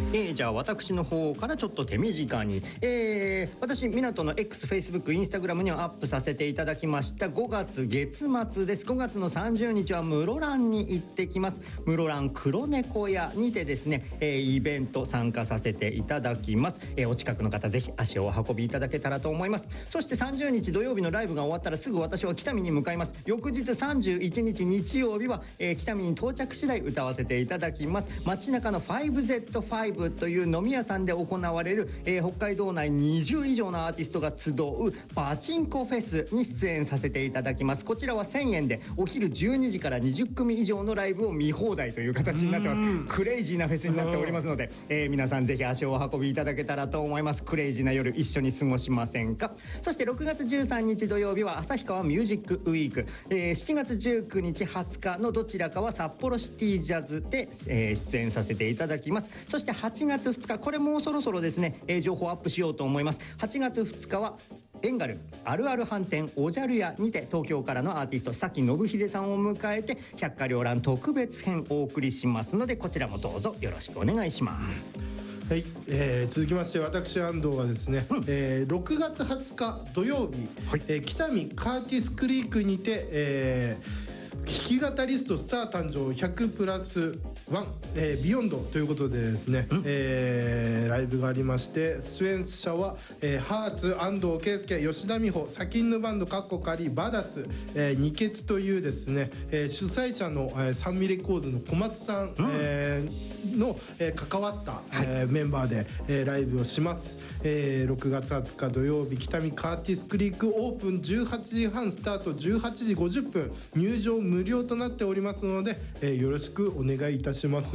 じゃあ私の方からちょっと手短に、私港の X、Facebook、Instagram にはアップさせていただきました5月月末です。5月の30日は室蘭に行ってきます。室蘭黒猫屋にてですね、イベント参加させていただきます。お近くの方ぜひ足をお運びいただけたらと思います。そして30日土曜日のライブが終わったらすぐ私は北見に向かいます。翌日31日日曜日は、北見に到着次第歌わせていただきます。街中の 5Z5 という飲み屋さんで行われる、北海道内20以上のアーティストが集うパチンコフェスに出演させていただきます。こちらは1000円でお昼12時から20組以上のライブを見放題という形になってます。クレイジーなフェスになっておりますので、皆さんぜひ足をお運びいただけたらと思います。クレイジーな夜一緒に過ごしませんか。そして6月13日土曜日は旭川ミュージックウィーク、7月19日20日のどちらかは札幌シティジャズで、出演させていただきます。そして8月2日、これもうそろそろですね、情報アップしようと思います。8月2日はエンガルあるある飯店おじゃる屋にて東京からのアーティスト崎信秀さんを迎えて百花繚乱特別編お送りしますので、こちらもどうぞよろしくお願いします。 はい、続きまして私安藤はですね、6月20日土曜日、はい、北見カーティスクリークにて、弾き語りストスター誕生100+1、ビヨンドということでですね、ライブがありまして、出演者は、ハーツ、安藤圭介、吉田美穂、サキンヌバンドカッコカリ、バダス、二血というですね、主催者の、サンミレコーズの小松さん、の、関わった、メンバーで、ライブをします。6月20日土曜日、北見カーティスクリークオープン18時半スタート、18時50分入場無料となっておりますので、よろしくお願いいたします。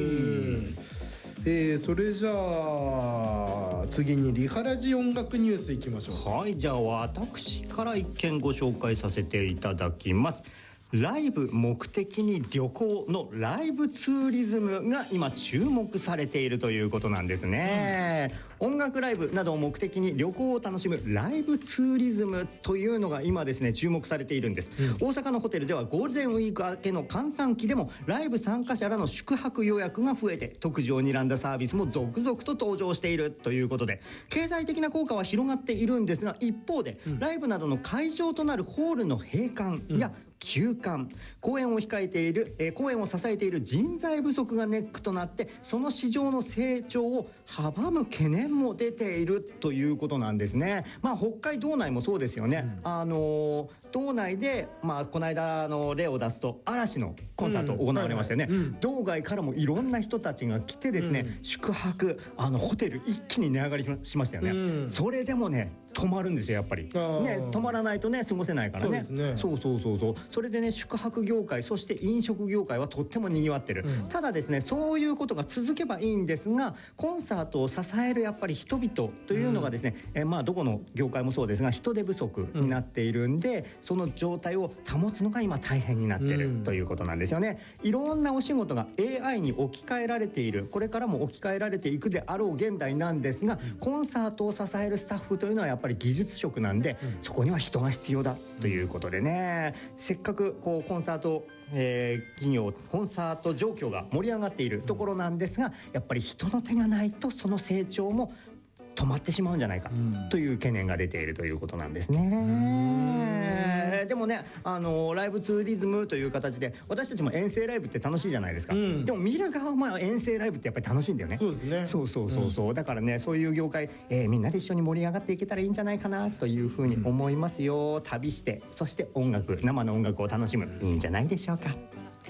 それじゃあ次にリハラジ音楽ニュースいきましょう。 はい、じゃあ私から一件ご紹介させていただきます。ライブ目的に旅行のライブツーリズムが今注目されているということなんですね、音楽ライブなどを目的に旅行を楽しむライブツーリズムというのが今ですね注目されているんです、大阪のホテルではゴールデンウィーク明けの閑散期でもライブ参加者らの宿泊予約が増えて、特需を睨んだサービスも続々と登場しているということで、経済的な効果は広がっているんですが、一方で、ライブなどの会場となるホールの閉館や休館、公演を支えている人材不足がネックとなって、その市場の成長を阻む懸念も出ているということなんですね。北海道内もそうですよね、道内で、この間例を出すと嵐のコンサート行われましたよね、道外からもいろんな人たちが来てですね、宿泊ホテル一気に値上がりしましたよね、それでもね泊まるんですよやっぱりね、泊まらないとね過ごせないからね。そうそれでね、宿泊業界そして飲食業界はとっても賑わってる、ただですね、そういうことが続けばいいんですが、コンサートを支えるやっぱり人々というのがですね、どこの業界もそうですが人手不足になっているんで、その状態を保つのが今大変になってるということなんですよね。いろんなお仕事が AI に置き換えられている、これからも置き換えられていくであろう現代なんですが、コンサートを支えるスタッフというのはやっぱり技術職なんで、そこには人が必要だということでね、せっかくコンサートコンサート状況が盛り上がっているところなんですが、やっぱり人の手がないとその成長も止まってしまうんじゃないかという懸念が出ているということなんですね。でもね、ライブツーリズムという形で私たちも遠征ライブって楽しいじゃないですか、でも見る側も遠征ライブってやっぱり楽しいんだよね。 そうですね。 そうだからね、そういう業界、みんなで一緒に盛り上がっていけたらいいんじゃないかなというふうに思いますよ。旅して、そして生の音楽を楽しむ、いいんじゃないでしょうか。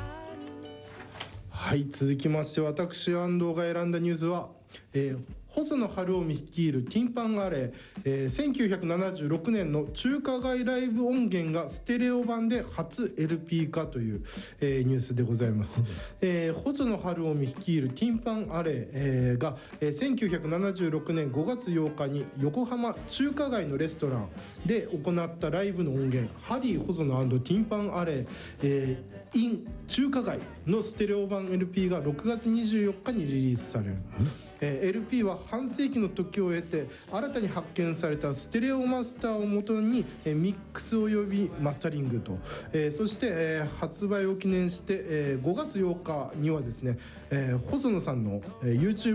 はい、続きまして私安藤が選んだニュースは、細野晴臣率いるティンパンアレイ、1976年の中華街ライブ音源がステレオ版で初 LP 化という、ニュースでございます、細野晴臣率いるティンパンアレイ、が、1976年5月8日に横浜中華街のレストランで行ったライブの音源ハリー細野&ティンパンアレイ、in 中華街のステレオ版 LP が6月24日にリリースされる。LP は半世紀の時を経て新たに発見されたステレオマスターをもとにミックスおよびマスタリングと、そして発売を記念して5月8日にはですね細野さんの YouTube